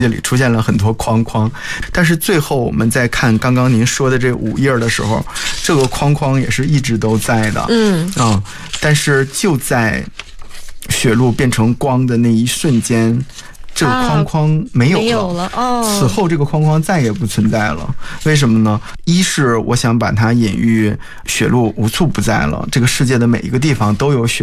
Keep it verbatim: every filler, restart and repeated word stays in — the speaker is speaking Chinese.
这里出现了很多框框，但是最后我们在看刚刚您说的这五页的时候，这个框框也是一直都在的。 嗯嗯，但是就在雪露变成光的那一瞬间，这个框框没有了， 没有了哦。 此后这个框框再也不存在了。为什么呢？一是我想把它隐喻雪露无处不在了，这个世界的每一个地方都有雪